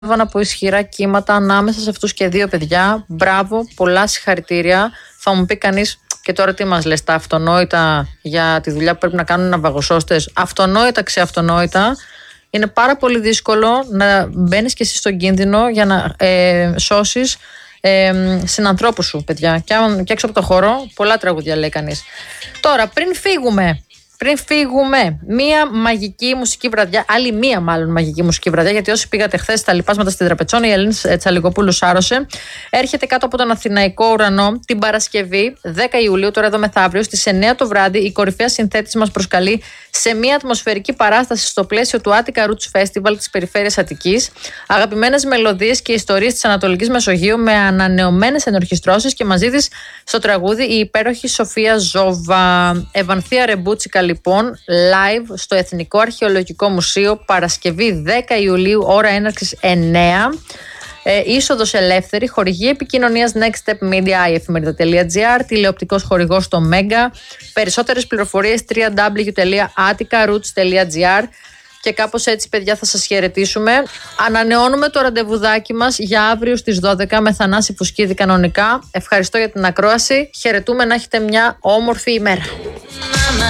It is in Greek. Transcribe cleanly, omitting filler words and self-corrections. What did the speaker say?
από ισχυρά κύματα ανάμεσα σε αυτούς και δύο παιδιά. Μπράβο, πολλά συγχαρητήρια. Θα μου πει κανείς, και τώρα τι μας λες, τα αυτονόητα για τη δουλειά που πρέπει να κάνουν οι ναυαγοσώστες? Αυτονόητα, ξεαυτονόητα. Είναι πάρα πολύ δύσκολο να μπαίνεις και εσύ στον κίνδυνο για να σώσεις συνανθρώπους σου, παιδιά. Και έξω από το χώρο, πολλά τραγούδια λέει κανείς. Τώρα, πριν φύγουμε, μία μαγική μουσική βραδιά, άλλη μία μάλλον μαγική μουσική βραδιά, γιατί όσοι πήγατε χθες στα λοιπάσματα στην Τραπετσόνα, η Ελένη Τσαλικοπούλου σάρωσε. Έρχεται κάτω από τον Αθηναϊκό ουρανό την Παρασκευή, 10 Ιουλίου, τώρα εδώ μεθαύριο, στις 9 το βράδυ. Η κορυφαία συνθέτης μας προσκαλεί σε μία ατμοσφαιρική παράσταση στο πλαίσιο του Attica Roots Festival της περιφέρειας Αττικής. Αγαπημένες μελωδίες και ιστορίες της Ανατολικής Μεσογείου με ανανεωμένες ενορχιστρώσεις και μαζί της στο τραγούδι η υπέροχη Σοφία Ζόβα. Ευανθία Ρεμπούτσικα λοιπόν, live στο Εθνικό Αρχαιολογικό Μουσείο, Παρασκευή 10 Ιουλίου, ώρα έναρξης 9. Είσοδος ελεύθερη, χορηγή επικοινωνίας Next Step Media, iefemerida.gr, τηλεοπτικός χορηγός στο Mega. Περισσότερες πληροφορίες www.atticaroots.gr. Και κάπως έτσι, παιδιά, θα σας χαιρετήσουμε. Ανανεώνουμε το ραντεβουδάκι μας για αύριο στις 12 με Θανάση Φουσκίδη κανονικά. Ευχαριστώ για την ακρόαση. Χαιρετούμε, να έχετε μια όμορφη ημέρα.